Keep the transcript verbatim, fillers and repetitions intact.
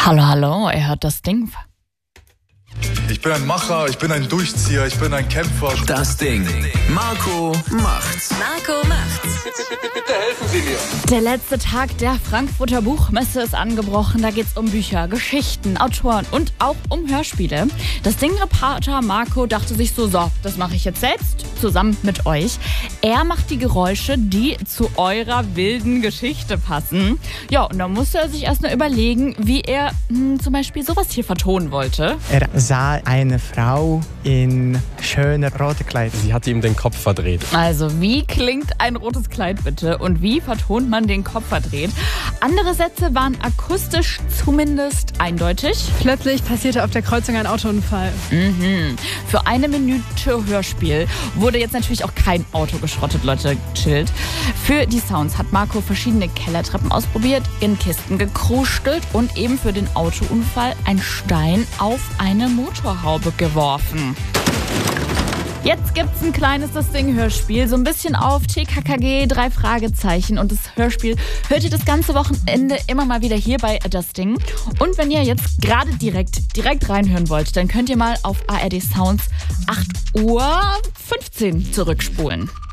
Hallo, hallo, er hört das Ding. Ich bin ein Macher, ich bin ein Durchzieher, ich bin ein Kämpfer. Das Ding. Marco macht's. Marco macht's. Bitte helfen Sie mir. Der letzte Tag der Frankfurter Buchmesse ist angebrochen. Da geht's um Bücher, Geschichten, Autoren und auch um Hörspiele. Das Ding-Reporter Marco dachte sich so, so, das mache ich jetzt selbst, zusammen mit euch. Er macht die Geräusche, die zu eurer wilden Geschichte passen. Ja, und da musste er sich erst mal überlegen, wie er hm, zum Beispiel sowas hier vertonen wollte. Er sah eine Frau in schönem roten Kleid. Sie hatte ihm den Kopf verdreht. Also, wie klingt ein rotes Kleid bitte und wie vertont man den Kopf verdreht? Andere Sätze waren akustisch zumindest eindeutig. Plötzlich passierte auf der Kreuzung ein Autounfall. Mhm. Für eine Minute Hörspiel wurde jetzt natürlich auch kein Auto geschrottet, Leute, chillt. Für die Sounds hat Marco verschiedene Kellertreppen ausprobiert, in Kisten gekrustelt und eben für den Autounfall ein Stein auf eine Motorhaube geworfen. Jetzt gibt's ein kleines Das Ding-Hörspiel, so ein bisschen auf T K K G, drei Fragezeichen. Und das Hörspiel hört ihr das ganze Wochenende immer mal wieder hier bei Das Ding. Und wenn ihr jetzt gerade direkt, direkt reinhören wollt, dann könnt ihr mal auf A R D Sounds acht Uhr fünfzehn zurückspulen.